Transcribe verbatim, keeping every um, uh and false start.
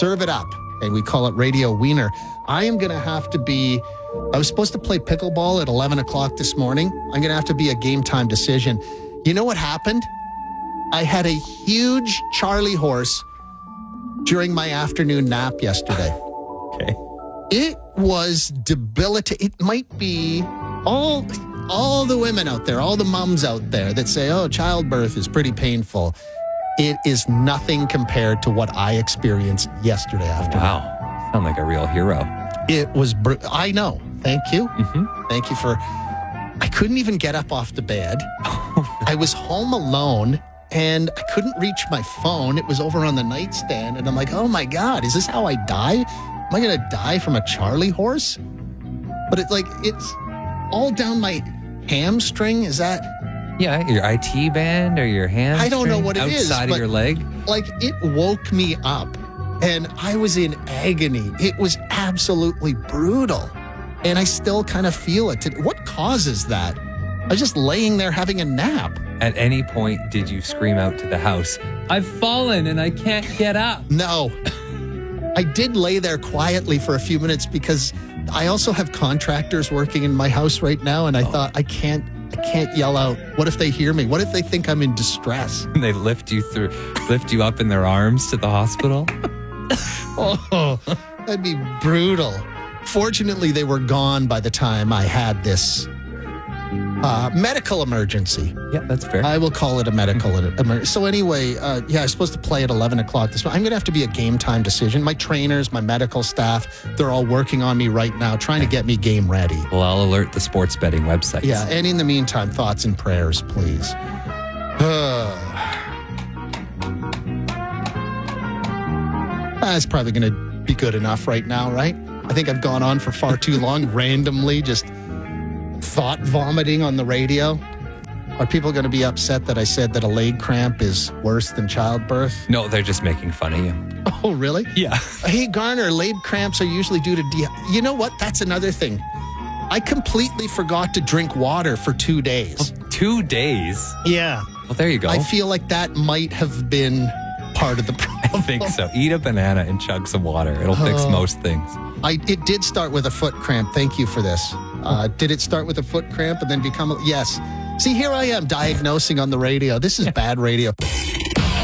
serve it up. And we call it Radio Wiener. I am going to have to be, I was supposed to play pickleball at eleven o'clock this morning. I'm going to have to be a game time decision. You know what happened? I had a huge Charlie horse during my afternoon nap yesterday. Okay. It was debilitating. It might be all, all the women out there, all the moms out there that say, oh, childbirth is pretty painful. It is nothing compared to what I experienced yesterday afternoon. Wow. Sound like a real hero. It was, br- I know. Thank you. Mm-hmm. Thank you for, I couldn't even get up off the bed. I was home alone and I couldn't reach my phone. It was over on the nightstand. And I'm like, oh my God, is this how I die? Am I going to die from a Charlie horse? But it's like, it's all down my hamstring. Is that? Yeah, your I T band or your hand. I don't know what it outside is. Outside of your leg. Like, it woke me up and I was in agony. It was absolutely brutal. And I still kind of feel it. What causes that? I was just laying there having a nap. At any point, did you scream out to the house, I've fallen and I can't get up? No. I did lay there quietly for a few minutes because I also have contractors working in my house right now. And I oh. thought, I can't, I can't yell out. What if they hear me? What if they think I'm in distress? And they lift you through, lift you up in their arms to the hospital? Oh, that'd be brutal. Fortunately, they were gone by the time I had this uh, medical emergency. Yeah, that's fair. I will call it a medical emergency. So anyway, uh, yeah, I was supposed to play at eleven o'clock this morning. I'm going to have to be a game time decision. My trainers, my medical staff, they're all working on me right now, trying to get me game ready. Well, I'll alert the sports betting websites. Yeah, and in the meantime, thoughts and prayers, please. That's probably going to be good enough right now, right? I think I've gone on for far too long, randomly just thought vomiting on the radio. Are people going to be upset that I said that a leg cramp is worse than childbirth? No, they're just making fun of you. Oh, really? Yeah. Hey, Garner, leg cramps are usually due to... De- you know what? That's another thing. I completely forgot to drink water for two days. Oh, two days? Yeah. Well, there you go. I feel like that might have been part of the problem. I think so. Eat a banana and chug some water. It'll fix Oh. most things. I It did start with a foot cramp. Thank you for this. Uh, did it start with a foot cramp and then become... A, yes. See, here I am diagnosing on the radio. This is bad radio.